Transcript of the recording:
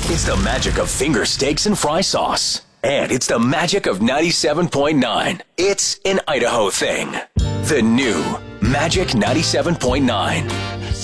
It's the magic of finger steaks and fry sauce. And it's the magic of 97.9. It's an Idaho thing. The new Magic 97.9.